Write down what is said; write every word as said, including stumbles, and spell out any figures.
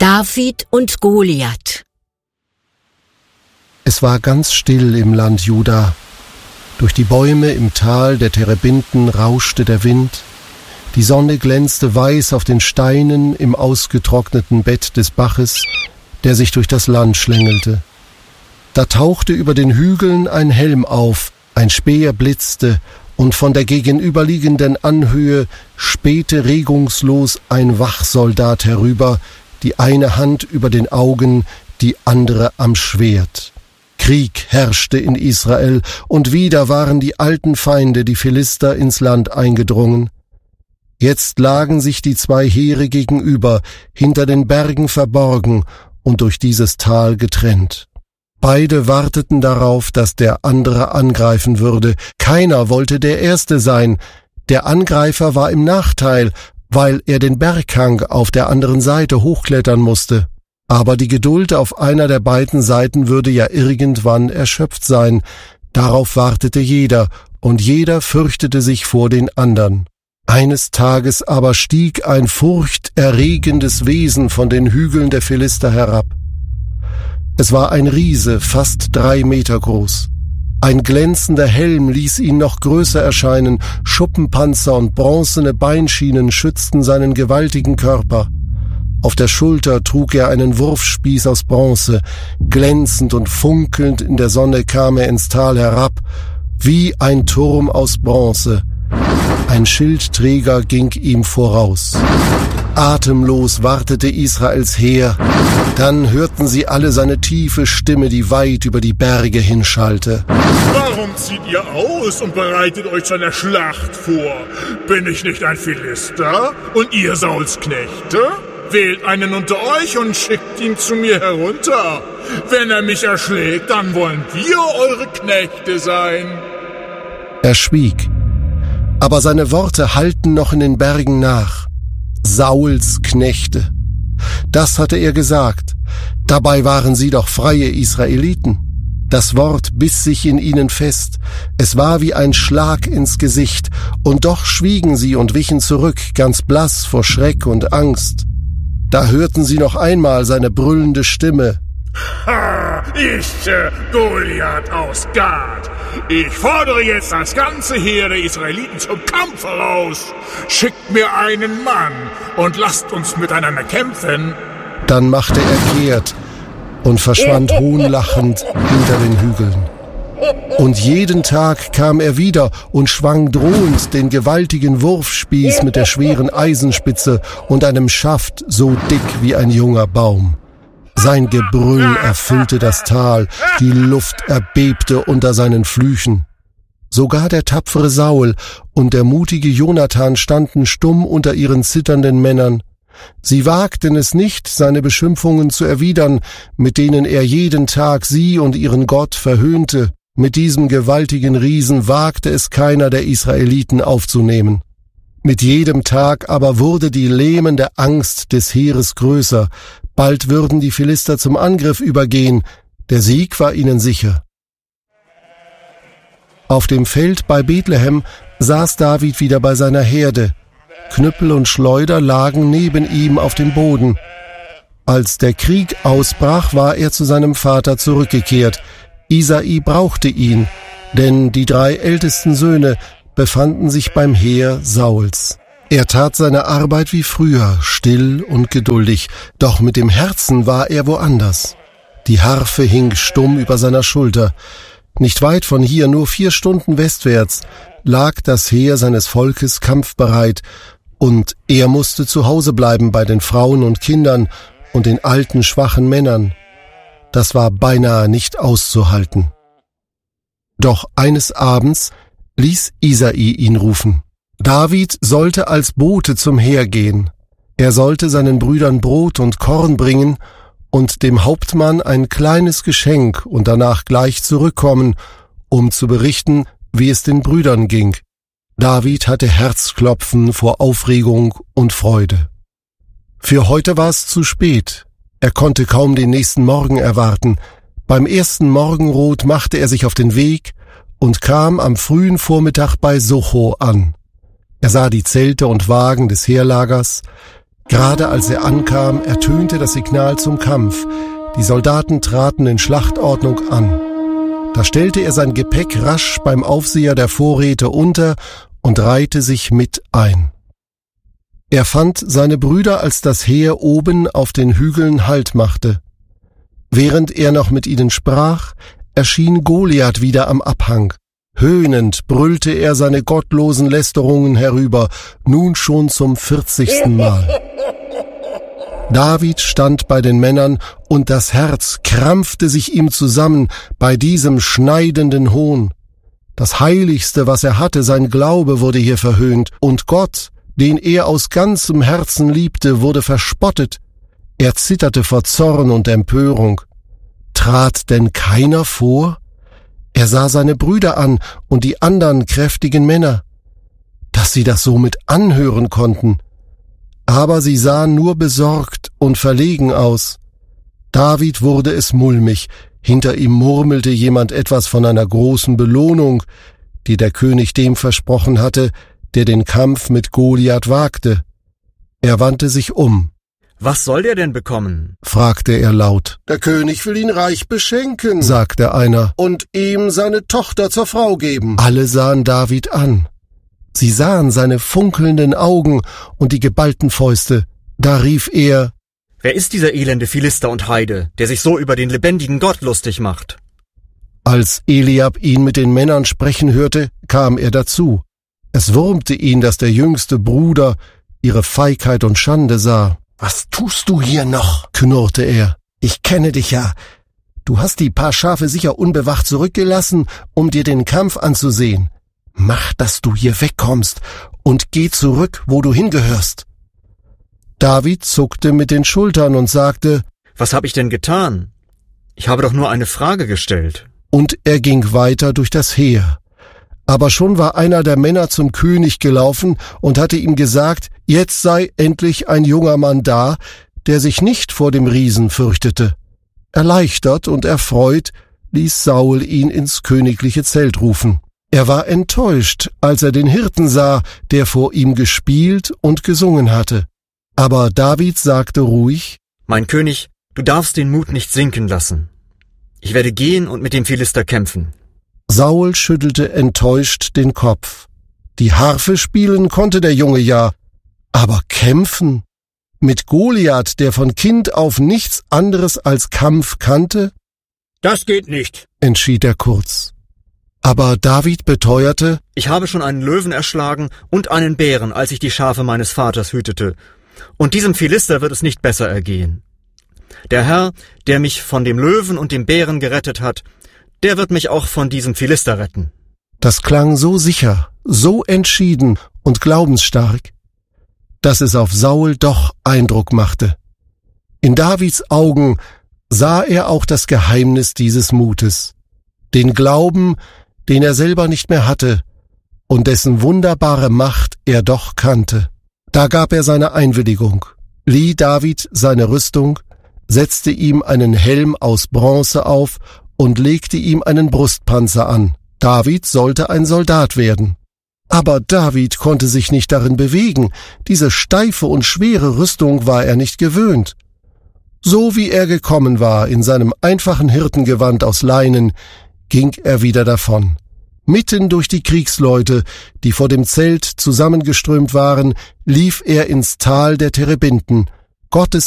David und Goliath. Es war ganz still im Land Juda. Durch die Bäume im Tal der Terebinten rauschte der Wind. Die Sonne glänzte weiß auf den Steinen im ausgetrockneten Bett des Baches, der sich durch das Land schlängelte. Da tauchte über den Hügeln ein Helm auf, ein Speer blitzte, und von der gegenüberliegenden Anhöhe spähte regungslos ein Wachsoldat herüber, die eine Hand über den Augen, die andere am Schwert. Krieg herrschte in Israel, und wieder waren die alten Feinde, die Philister, ins Land eingedrungen. Jetzt lagen sich die zwei Heere gegenüber, hinter den Bergen verborgen und durch dieses Tal getrennt. Beide warteten darauf, dass der andere angreifen würde. Keiner wollte der Erste sein. Der Angreifer war im Nachteil, weil er den Berghang auf der anderen Seite hochklettern musste. Aber die Geduld auf einer der beiden Seiten würde ja irgendwann erschöpft sein. Darauf wartete jeder, und jeder fürchtete sich vor den anderen. Eines Tages aber stieg ein furchterregendes Wesen von den Hügeln der Philister herab. Es war ein Riese, fast drei Meter groß. Ein glänzender Helm ließ ihn noch größer erscheinen, Schuppenpanzer und bronzene Beinschienen schützten seinen gewaltigen Körper. Auf der Schulter trug er einen Wurfspieß aus Bronze. Glänzend und funkelnd in der Sonne kam er ins Tal herab, wie ein Turm aus Bronze. Ein Schildträger ging ihm voraus. Atemlos wartete Israels Heer. Dann hörten sie alle seine tiefe Stimme, die weit über die Berge hinschallte. Warum zieht ihr aus und bereitet euch zu einer Schlacht vor? Bin ich nicht ein Philister und ihr Sauls Knechte? Wählt einen unter euch und schickt ihn zu mir herunter. Wenn er mich erschlägt, dann wollen wir eure Knechte sein. Er schwieg, aber seine Worte hallten noch in den Bergen nach. Sauls Knechte. Das hatte er gesagt. Dabei waren sie doch freie Israeliten. Das Wort biss sich in ihnen fest. Es war wie ein Schlag ins Gesicht, und doch schwiegen sie und wichen zurück, ganz blass vor Schreck und Angst. Da hörten sie noch einmal seine brüllende Stimme. Ha, ich, äh, Goliath aus Gad. Ich fordere jetzt das ganze Heer der Israeliten zum Kampf heraus. Schickt mir einen Mann und lasst uns miteinander kämpfen. Dann machte er kehrt und verschwand hohnlachend hinter den Hügeln. Und jeden Tag kam er wieder und schwang drohend den gewaltigen Wurfspieß mit der schweren Eisenspitze und einem Schaft so dick wie ein junger Baum. Sein Gebrüll erfüllte das Tal, die Luft erbebte unter seinen Flüchen. Sogar der tapfere Saul und der mutige Jonathan standen stumm unter ihren zitternden Männern. Sie wagten es nicht, seine Beschimpfungen zu erwidern, mit denen er jeden Tag sie und ihren Gott verhöhnte. Mit diesem gewaltigen Riesen wagte es keiner der Israeliten aufzunehmen. Mit jedem Tag aber wurde die lähmende Angst des Heeres größer. Bald würden die Philister zum Angriff übergehen. Der Sieg war ihnen sicher. Auf dem Feld bei Bethlehem saß David wieder bei seiner Herde. Knüppel und Schleuder lagen neben ihm auf dem Boden. Als der Krieg ausbrach, war er zu seinem Vater zurückgekehrt. Isai brauchte ihn, denn die drei ältesten Söhne befanden sich beim Heer Sauls. Er tat seine Arbeit wie früher, still und geduldig, doch mit dem Herzen war er woanders. Die Harfe hing stumm über seiner Schulter. Nicht weit von hier, nur vier Stunden westwärts, lag das Heer seines Volkes kampfbereit, und er musste zu Hause bleiben bei den Frauen und Kindern und den alten, schwachen Männern. Das war beinahe nicht auszuhalten. Doch eines Abends ließ Isai ihn rufen. David sollte als Bote zum Heer gehen. Er sollte seinen Brüdern Brot und Korn bringen und dem Hauptmann ein kleines Geschenk und danach gleich zurückkommen, um zu berichten, wie es den Brüdern ging. David hatte Herzklopfen vor Aufregung und Freude. Für heute war es zu spät. Er konnte kaum den nächsten Morgen erwarten. Beim ersten Morgenrot machte er sich auf den Weg und kam am frühen Vormittag bei Socho an. Er sah die Zelte und Wagen des Heerlagers. Gerade als er ankam, ertönte das Signal zum Kampf. Die Soldaten traten in Schlachtordnung an. Da stellte er sein Gepäck rasch beim Aufseher der Vorräte unter und reihte sich mit ein. Er fand seine Brüder, als das Heer oben auf den Hügeln Halt machte. Während er noch mit ihnen sprach, erschien Goliath wieder am Abhang. Höhnend brüllte er seine gottlosen Lästerungen herüber, nun schon zum vierzigsten Mal. David stand bei den Männern, und das Herz krampfte sich ihm zusammen bei diesem schneidenden Hohn. Das Heiligste, was er hatte, sein Glaube, wurde hier verhöhnt, und Gott, den er aus ganzem Herzen liebte, wurde verspottet. Er zitterte vor Zorn und Empörung. Trat denn keiner vor? Er sah seine Brüder an und die anderen kräftigen Männer, dass sie das so mit anhören konnten. Aber sie sahen nur besorgt und verlegen aus. David wurde es mulmig. Hinter ihm murmelte jemand etwas von einer großen Belohnung, die der König dem versprochen hatte, der den Kampf mit Goliath wagte. Er wandte sich um. »Was soll der denn bekommen?« fragte er laut. »Der König will ihn reich beschenken«, sagte einer, »und ihm seine Tochter zur Frau geben.« Alle sahen David an. Sie sahen seine funkelnden Augen und die geballten Fäuste. Da rief er, »Wer ist dieser elende Philister und Heide, der sich so über den lebendigen Gott lustig macht?« Als Eliab ihn mit den Männern sprechen hörte, kam er dazu. Es wurmte ihn, dass der jüngste Bruder ihre Feigheit und Schande sah. »Was tust du hier noch?« knurrte er. »Ich kenne dich ja. Du hast die paar Schafe sicher unbewacht zurückgelassen, um dir den Kampf anzusehen. Mach, dass du hier wegkommst und geh zurück, wo du hingehörst.« David zuckte mit den Schultern und sagte, »Was hab ich denn getan? Ich habe doch nur eine Frage gestellt.« Und er ging weiter durch das Heer. Aber schon war einer der Männer zum König gelaufen und hatte ihm gesagt, jetzt sei endlich ein junger Mann da, der sich nicht vor dem Riesen fürchtete. Erleichtert und erfreut ließ Saul ihn ins königliche Zelt rufen. Er war enttäuscht, als er den Hirten sah, der vor ihm gespielt und gesungen hatte. Aber David sagte ruhig, »Mein König, du darfst den Mut nicht sinken lassen. Ich werde gehen und mit dem Philister kämpfen.« Saul schüttelte enttäuscht den Kopf. Die Harfe spielen konnte der Junge ja, aber kämpfen? Mit Goliath, der von Kind auf nichts anderes als Kampf kannte? »Das geht nicht«, entschied er kurz. Aber David beteuerte, »Ich habe schon einen Löwen erschlagen und einen Bären, als ich die Schafe meines Vaters hütete. Und diesem Philister wird es nicht besser ergehen. Der Herr, der mich von dem Löwen und dem Bären gerettet hat, der wird mich auch von diesem Philister retten.« Das klang so sicher, so entschieden und glaubensstark, dass es auf Saul doch Eindruck machte. In Davids Augen sah er auch das Geheimnis dieses Mutes, den Glauben, den er selber nicht mehr hatte und dessen wunderbare Macht er doch kannte. Da gab er seine Einwilligung, lieh David seine Rüstung, setzte ihm einen Helm aus Bronze auf und legte ihm einen Brustpanzer an. David sollte ein Soldat werden. Aber David konnte sich nicht darin bewegen, diese steife und schwere Rüstung war er nicht gewöhnt. So wie er gekommen war, in seinem einfachen Hirtengewand aus Leinen, ging er wieder davon. Mitten durch die Kriegsleute, die vor dem Zelt zusammengeströmt waren, lief er ins Tal der Terebinten, Gottes